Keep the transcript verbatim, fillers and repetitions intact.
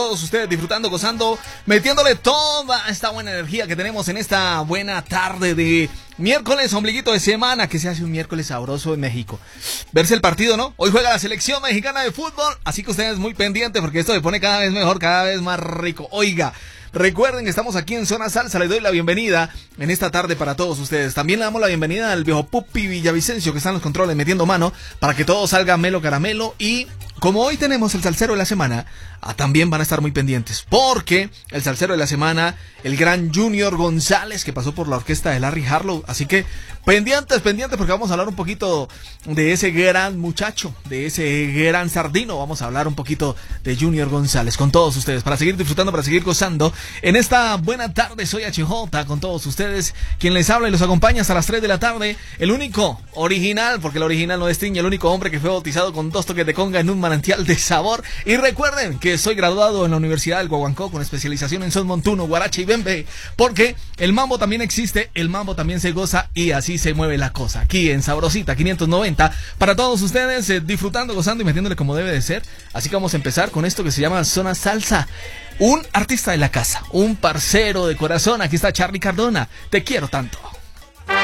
Todos ustedes disfrutando, gozando, metiéndole toda esta buena energía que tenemos en esta buena tarde de miércoles, ombliguito de semana, que se hace un miércoles sabroso en México. Verse el partido, ¿no? Hoy juega la selección mexicana de fútbol, así que ustedes muy pendientes porque esto se pone cada vez mejor, cada vez más rico. Oiga, recuerden que estamos aquí en Zona Salsa, les doy la bienvenida en esta tarde para todos ustedes. También le damos la bienvenida al viejo Pupi Villavicencio que está en los controles metiendo mano para que todo salga melo caramelo. Y como hoy tenemos el salsero de la semana, ah, también van a estar muy pendientes porque el salsero de la semana, el gran Junior González, que pasó por la orquesta de Larry Harlow. Así que pendientes, pendientes, porque vamos a hablar un poquito de ese gran muchacho, de ese gran sardino. Vamos a hablar un poquito de Junior González con todos ustedes, para seguir disfrutando, para seguir gozando. En esta buena tarde soy H J con todos ustedes, quien les habla y los acompaña hasta las tres de la tarde. El único original, porque el original no distingue, el único hombre que fue bautizado con dos toques de conga en un manantial de sabor. Y recuerden que soy graduado en la Universidad del Guaguancó con especialización en son montuno, guarache y bembe, porque el mambo también existe, el mambo también se goza y así se mueve la cosa. Aquí en Sabrosita quinientos noventa, para todos ustedes, eh, disfrutando, gozando y metiéndole como debe de ser. Así que vamos a empezar con esto que se llama Zona Salsa. Un artista de la casa, un parcero de corazón. Aquí está Charly Cardona, Te quiero tanto.